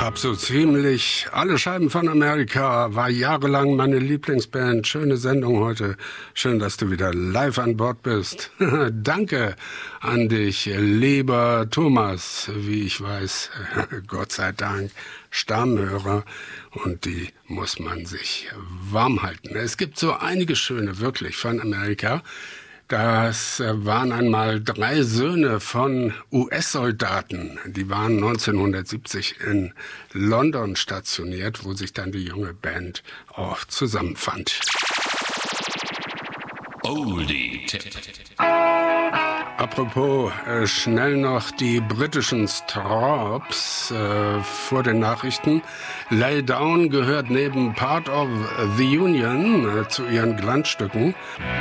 habe so ziemlich alle Scheiben von Amerika, war jahrelang meine Lieblingsband. Schöne Sendung heute. Schön, dass du wieder live an Bord bist. Danke an dich, lieber Thomas, wie ich weiß, Gott sei Dank, Stammhörer. Und die muss man sich warm halten. Es gibt so einige schöne, wirklich, von Amerika. Das waren einmal 3 Söhne von US-Soldaten. Die waren 1970 in London stationiert, wo sich dann die junge Band auch zusammenfand. Oldie-Tipp. Apropos, schnell noch die britischen Strawbs vor den Nachrichten. Lay Down gehört neben Part of the Union zu ihren Glanzstücken.